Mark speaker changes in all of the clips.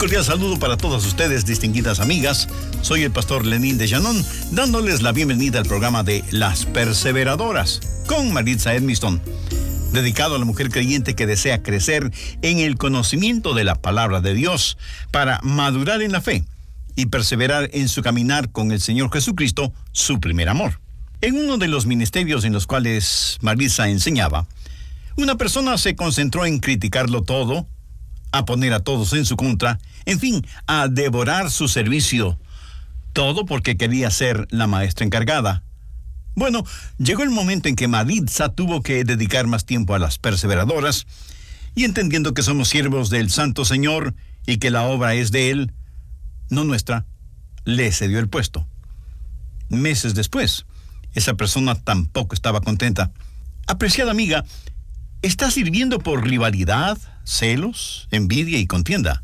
Speaker 1: cordial saludo para todas ustedes, distinguidas amigas. Soy el pastor Lenín de Llanón, dándoles la bienvenida al programa de Las Perseveradoras, con Maritza Edmiston, dedicado a la mujer creyente que desea crecer en el conocimiento de la palabra de Dios para madurar en la fe y perseverar en su caminar con el Señor Jesucristo, su primer amor. En uno de los ministerios en los cuales Maritza enseñaba, una persona se concentró en criticarlo todo, a poner a todos en su contra, en fin, a devorar su servicio, todo porque quería ser la maestra encargada. Bueno, llegó el momento en que Maritza tuvo que dedicar más tiempo a las perseveradoras, y entendiendo que somos siervos del Santo Señor y que la obra es de Él, no nuestra, le cedió el puesto. Meses después, esa persona tampoco estaba contenta. Apreciada amiga, ¿está sirviendo por rivalidad, celos, envidia y contienda?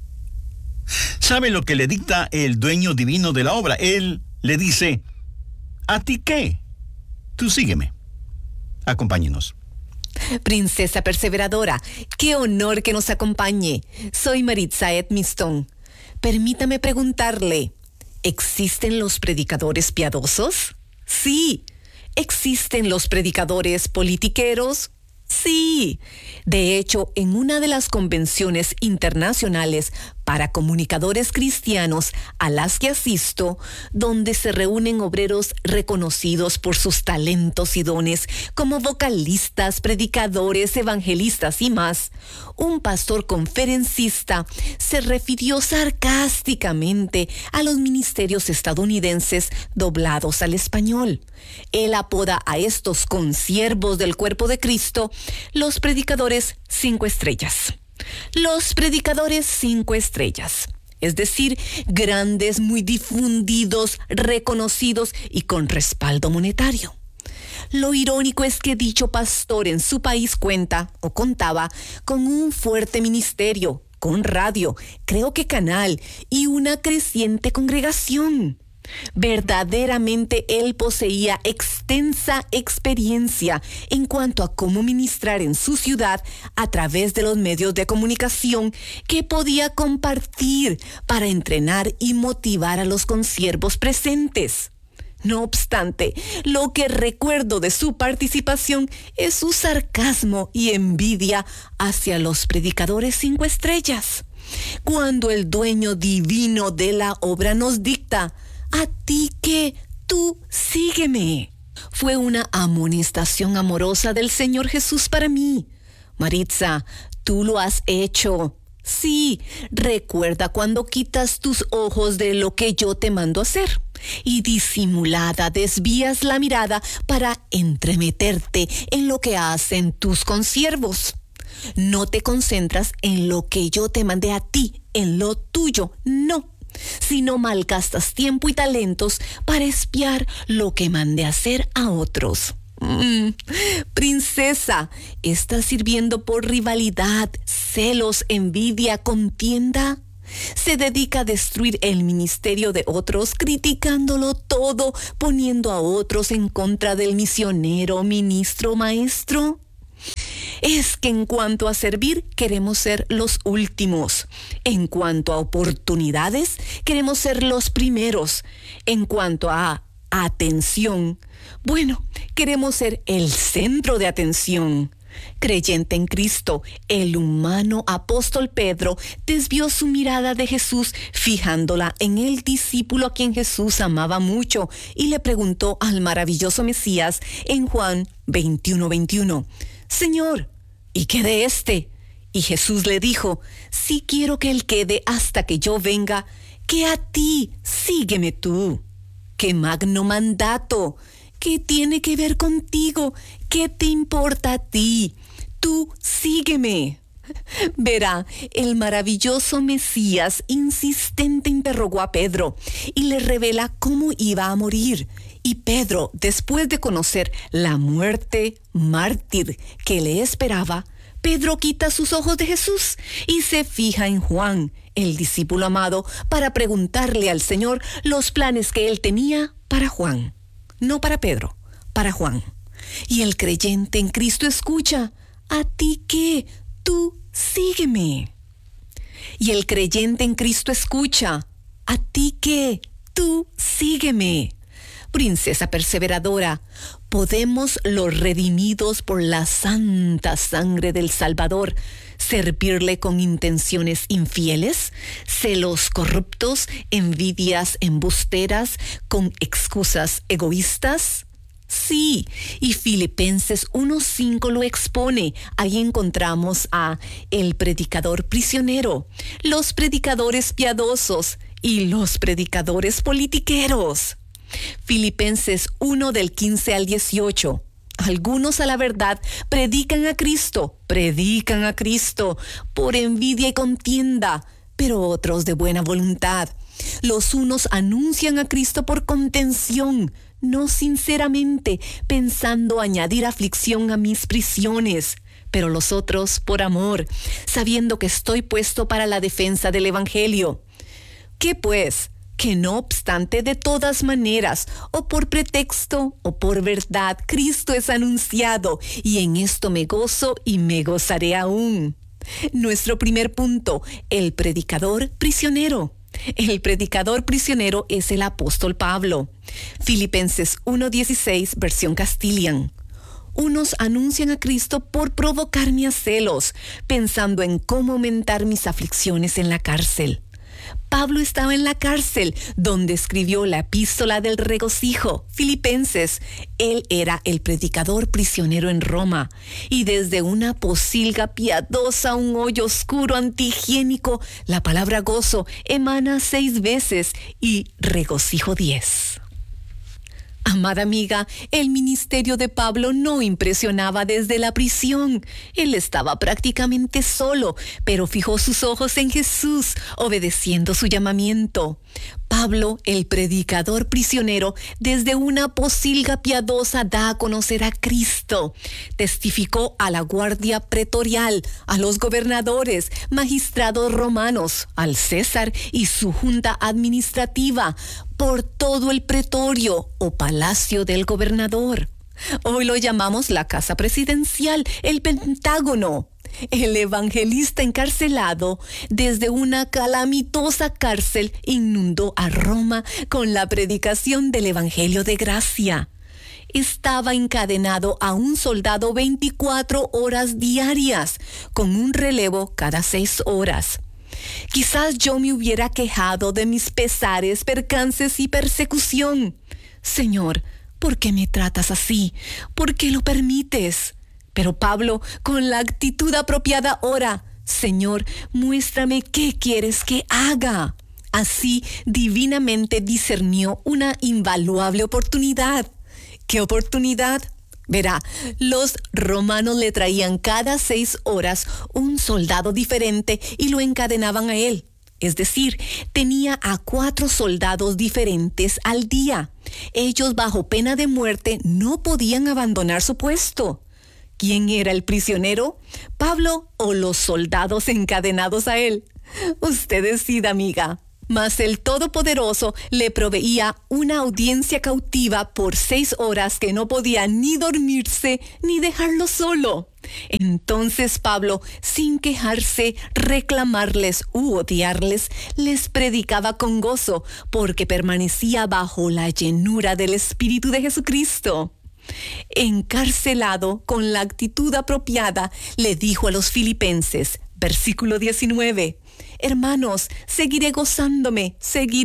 Speaker 1: ¿Sabe lo que le dicta el dueño divino de la obra? Él le dice: ¿a ti qué? Tú sígueme. Acompáñenos.
Speaker 2: Princesa perseveradora, qué honor que nos acompañe. Soy Maritza Edmiston. Permítame preguntarle, ¿existen los predicadores piadosos? Sí. ¿Existen los predicadores politiqueros? Sí. De hecho, en una de las convenciones internacionales para comunicadores cristianos a las que asisto, donde se reúnen obreros reconocidos por sus talentos y dones como vocalistas, predicadores, evangelistas y más, un pastor conferencista se refirió sarcásticamente a los ministerios estadounidenses doblados al español. Él apoda a estos consiervos del cuerpo de Cristo los predicadores 5 estrellas. Los predicadores 5 estrellas, es decir, grandes, muy difundidos, reconocidos y con respaldo monetario. Lo irónico es que dicho pastor en su país contaba con un fuerte ministerio, con radio, creo que canal y una creciente congregación. Verdaderamente él poseía extensa experiencia en cuanto a cómo ministrar en su ciudad a través de los medios de comunicación que podía compartir para entrenar y motivar a los consiervos presentes. No obstante, lo que recuerdo de su participación es su sarcasmo y envidia hacia los predicadores 5 estrellas. Cuando el dueño divino de la obra nos dicta: ¿a ti qué? Tú sígueme. Fue una amonestación amorosa del Señor Jesús para mí. Maritza, tú lo has hecho. Sí, recuerda cuando quitas tus ojos de lo que yo te mando hacer y disimulada desvías la mirada para entremeterte en lo que hacen tus consiervos. No te concentras en lo que yo te mandé a ti, en lo tuyo, no. Sino malgastas tiempo y talentos para espiar lo que mandé hacer a otros. Princesa, ¿estás sirviendo por rivalidad, celos, envidia, contienda? ¿Se dedica a destruir el ministerio de otros, criticándolo todo, poniendo a otros en contra del misionero, ministro, maestro? Es que en cuanto a servir, queremos ser los últimos. En cuanto a oportunidades, queremos ser los primeros. En cuanto a atención, bueno, queremos ser el centro de atención. Creyente en Cristo, el humano apóstol Pedro desvió su mirada de Jesús fijándola en el discípulo a quien Jesús amaba mucho y le preguntó al maravilloso Mesías en Juan 21:21. Señor, ¿y qué de este? Y Jesús le dijo: si quiero que él quede hasta que yo venga, que a ti, sígueme tú. ¡Qué magno mandato! ¿Qué tiene que ver contigo? ¿Qué te importa a ti? Tú sígueme. Verá, el maravilloso Mesías insistente interrogó a Pedro y le revela cómo iba a morir. Y Pedro, después de conocer la muerte mártir que le esperaba, Pedro quita sus ojos de Jesús y se fija en Juan, el discípulo amado, para preguntarle al Señor los planes que él tenía para Juan. No para Pedro, para Juan. Y el creyente en Cristo escucha: ¿a ti qué? Tú sígueme. Y el creyente en Cristo escucha: ¿a ti qué? Tú sígueme. Princesa perseveradora, ¿podemos los redimidos por la santa sangre del Salvador servirle con intenciones infieles, celos corruptos, envidias embusteras, con excusas egoístas? Sí, y Filipenses 1:5 lo expone. Ahí encontramos a el predicador prisionero, los predicadores piadosos y los predicadores politiqueros. Filipenses 1 del 15 al 18. Algunos a la verdad predican a Cristo por envidia y contienda, pero otros de buena voluntad. Los unos anuncian a Cristo por contención, no sinceramente, pensando añadir aflicción a mis prisiones, pero los otros por amor, sabiendo que estoy puesto para la defensa del Evangelio. ¿Qué pues? Que no obstante, de todas maneras, o por pretexto o por verdad, Cristo es anunciado, y en esto me gozo y me gozaré aún. Nuestro primer punto: el predicador prisionero. El predicador prisionero es el apóstol Pablo. Filipenses 1:16, versión Castilian. Unos anuncian a Cristo por provocarme a celos, pensando en cómo aumentar mis aflicciones en la cárcel. Pablo estaba en la cárcel, donde escribió la epístola del regocijo, Filipenses. Él era el predicador prisionero en Roma, y desde una pocilga piadosa a un hoyo oscuro antihigiénico, la palabra gozo emana 6 veces y regocijo 10. Amada amiga, el ministerio de Pablo no impresionaba desde la prisión. Él estaba prácticamente solo, pero fijó sus ojos en Jesús, obedeciendo su llamamiento. Pablo, el predicador prisionero, desde una pocilga piadosa da a conocer a Cristo. Testificó a la guardia pretorial, a los gobernadores, magistrados romanos, al César y su junta administrativa, por todo el pretorio o palacio del gobernador. Hoy lo llamamos la casa presidencial, el Pentágono. El evangelista encarcelado desde una calamitosa cárcel inundó a Roma con la predicación del evangelio de gracia. Estaba encadenado a un soldado 24 horas diarias, con un relevo cada 6 horas. Quizás yo me hubiera quejado de mis pesares, percances y persecución. Señor, ¿por qué me tratas así? ¿Por qué lo permites? Pero Pablo, con la actitud apropiada, ora: Señor, muéstrame qué quieres que haga. Así, divinamente discernió una invaluable oportunidad. ¿Qué oportunidad? Verá, los romanos le traían cada 6 horas un soldado diferente y lo encadenaban a él. Es decir, tenía a 4 soldados diferentes al día. Ellos, bajo pena de muerte, no podían abandonar su puesto. ¿Quién era el prisionero? ¿Pablo o los soldados encadenados a él? Usted decida, amiga. Mas el Todopoderoso le proveía una audiencia cautiva por 6 horas que no podía ni dormirse ni dejarlo solo. Entonces Pablo, sin quejarse, reclamarles u odiarles, les predicaba con gozo, porque permanecía bajo la llenura del Espíritu de Jesucristo. Encarcelado, con la actitud apropiada, le dijo a los filipenses, versículo 19: Hermanos, seguiré gozándome,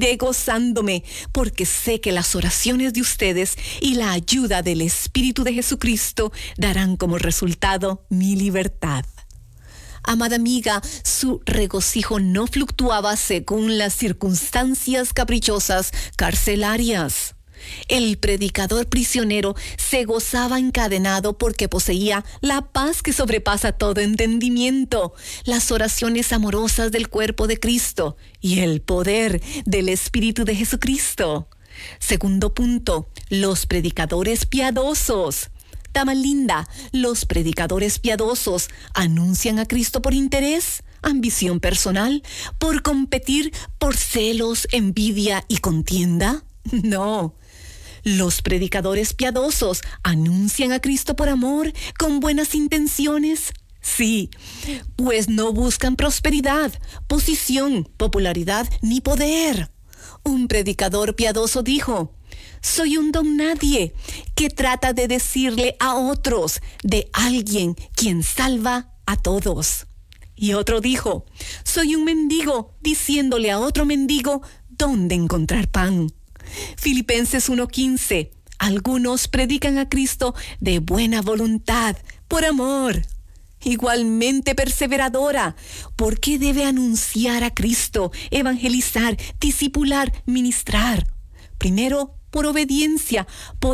Speaker 2: porque sé que las oraciones de ustedes y la ayuda del Espíritu de Jesucristo darán como resultado mi libertad. Amada amiga, su regocijo no fluctuaba según las circunstancias caprichosas carcelarias. El predicador prisionero se gozaba encadenado porque poseía la paz que sobrepasa todo entendimiento, las oraciones amorosas del cuerpo de Cristo y el poder del Espíritu de Jesucristo. Segundo punto, los predicadores piadosos. Dama linda, los predicadores piadosos anuncian a Cristo por interés, ambición personal, por competir, por celos, envidia y contienda. No. Los predicadores piadosos anuncian a Cristo por amor, con buenas intenciones. Sí, pues no buscan prosperidad, posición, popularidad ni poder. Un predicador piadoso dijo: soy un don nadie que trata de decirle a otros de alguien quien salva a todos. Y otro dijo: soy un mendigo diciéndole a otro mendigo dónde encontrar pan. Filipenses 1:15. Algunos predican a Cristo de buena voluntad, por amor. Igualmente perseveradora, porque debe anunciar a Cristo, evangelizar, discipular, ministrar. Primero, por obediencia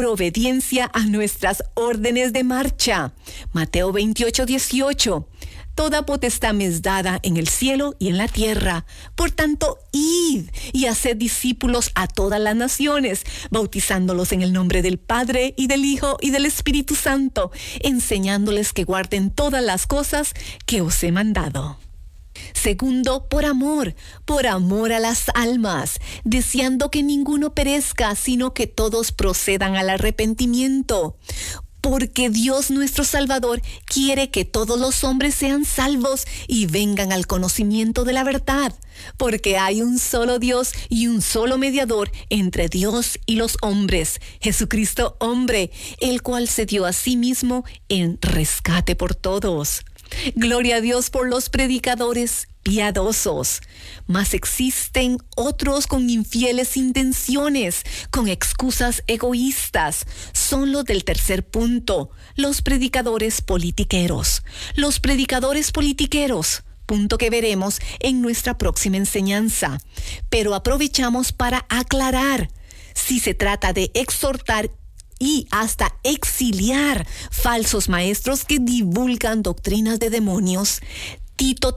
Speaker 2: a nuestras órdenes de marcha. Mateo 28:18. Toda potestad me es dada en el cielo y en la tierra. Por tanto, id y haced discípulos a todas las naciones, bautizándolos en el nombre del Padre y del Hijo y del Espíritu Santo, enseñándoles que guarden todas las cosas que os he mandado. Segundo, por amor a las almas, deseando que ninguno perezca, sino que todos procedan al arrepentimiento. Porque Dios nuestro Salvador quiere que todos los hombres sean salvos y vengan al conocimiento de la verdad. Porque hay un solo Dios y un solo mediador entre Dios y los hombres, Jesucristo hombre, el cual se dio a sí mismo en rescate por todos. Gloria a Dios por los predicadores piadosos. Mas existen otros con infieles intenciones, con excusas egoístas. Son los del tercer punto, los predicadores politiqueros. Los predicadores politiqueros, punto que veremos en nuestra próxima enseñanza. Pero aprovechamos para aclarar si se trata de exhortar y hasta exiliar falsos maestros que divulgan doctrinas de demonios. Tito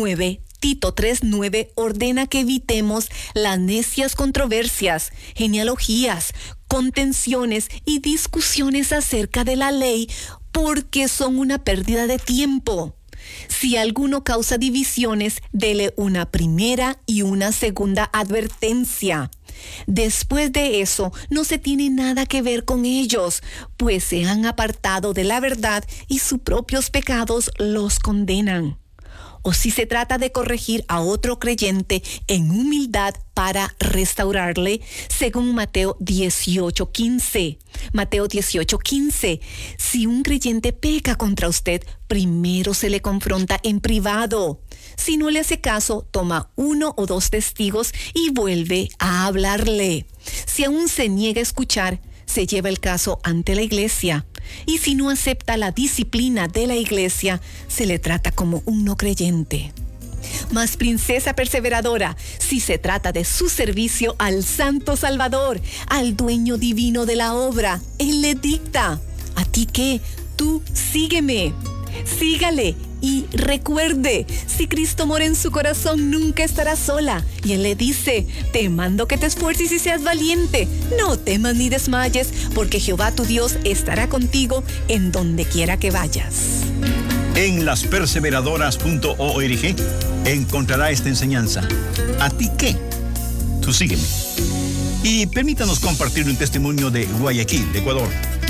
Speaker 2: 3:9 ordena que evitemos las necias controversias, genealogías, contenciones y discusiones acerca de la ley, porque son una pérdida de tiempo. Si alguno causa divisiones, dele una primera y una segunda advertencia. Después de eso, no se tiene nada que ver con ellos, pues se han apartado de la verdad y sus propios pecados los condenan. O si se trata de corregir a otro creyente en humildad para restaurarle, según Mateo 18:15. Mateo 18:15. Si un creyente peca contra usted, primero se le confronta en privado. Si no le hace caso, toma 1 o 2 testigos y vuelve a hablarle. Si aún se niega a escuchar, se lleva el caso ante la iglesia. Y si no acepta la disciplina de la iglesia, se le trata como un no creyente. Mas princesa perseveradora, si se trata de su servicio al Santo Salvador, al dueño divino de la obra, Él le dicta: ¿a ti qué? Tú sígueme. Sígale y recuerde, si Cristo mora en su corazón, nunca estará sola. Y Él le dice: te mando que te esfuerces y seas valiente. No temas ni desmayes, porque Jehová tu Dios estará contigo en donde quiera que vayas.
Speaker 1: En lasperseveradoras.org encontrará esta enseñanza. ¿A ti qué? Tú sígueme. Y permítanos compartir un testimonio de Guayaquil, de Ecuador.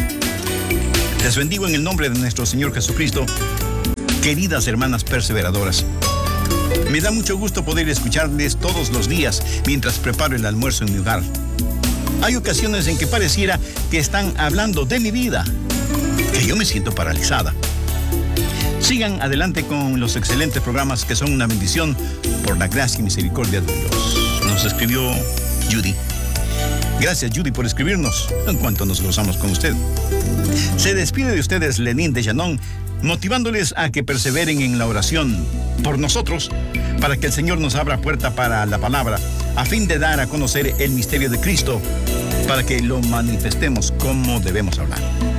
Speaker 1: Les bendigo en el nombre de nuestro Señor Jesucristo, queridas hermanas perseveradoras. Me da mucho gusto poder escucharles todos los días mientras preparo el almuerzo en mi hogar. Hay ocasiones en que pareciera que están hablando de mi vida, que yo me siento paralizada. Sigan adelante con los excelentes programas que son una bendición por la gracia y misericordia de Dios. Nos escribió Judy. Gracias, Judy, por escribirnos. En cuanto nos gozamos con usted. Se despide de ustedes Lenín de Llanón, motivándoles a que perseveren en la oración por nosotros, para que el Señor nos abra puerta para la palabra, a fin de dar a conocer el misterio de Cristo, para que lo manifestemos como debemos hablar.